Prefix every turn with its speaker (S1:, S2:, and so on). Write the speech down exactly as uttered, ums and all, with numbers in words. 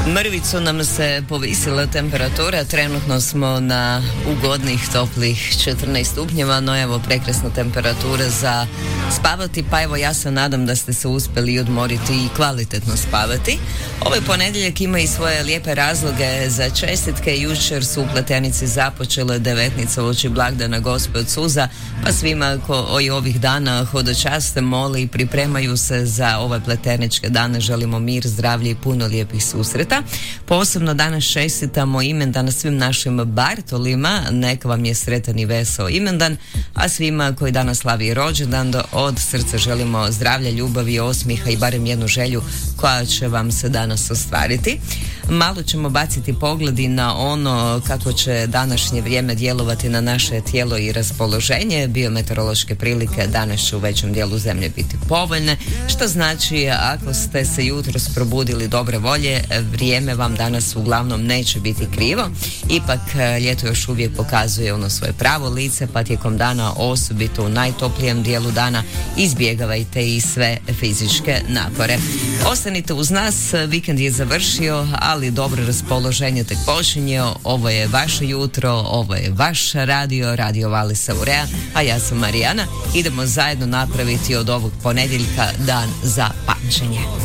S1: Mrvicu nam se povisila temperatura, trenutno smo na ugodnih toplih četrnaest stupnjeva, no evo prekrasna temperatura za spavati, pa evo ja se nadam da ste se uspjeli odmoriti i kvalitetno spavati. Ovaj ponedjeljak ima i svoje lijepe razloge za čestitke. Jučer su u Pletenici započele devetnica uoči blagdana Gospe od suza, pa svima koji ovih dana hodočaste, mole i pripremaju se za ove pleteničke dane želimo mir, zdravlje i puno lijepih susreta. Posebno danas čestitamo imendan svim našim Bartolima, neka vam je sretan i veseo imendan, a svima koji danas slavi rođendan od srca želimo zdravlja, ljubavi, osmiha i barem jednu želju koja će vam se danas ostvariti. Malo ćemo baciti pogledi na ono kako će današnje vrijeme djelovati na naše tijelo i raspoloženje. Biometeorološke prilike danas će u većem dijelu zemlje biti povoljne, što znači ako ste se jutros probudili dobre volje, vrijeme vam danas uglavnom neće biti krivo. Ipak ljeto još uvijek pokazuje ono svoje pravo lice, pa tijekom dana, osobito u najtoplijem dijelu dana, izbjegavajte i sve fizičke napore. Ostanite uz nas, vikend je završio, ali dobro raspoloženje tek počinje. Ovo je vaše jutro, ovo je vaš radio, radio Valisa Urea, a ja sam Marijana. Idemo zajedno napraviti od ovog ponedjeljka dan za pamćenje.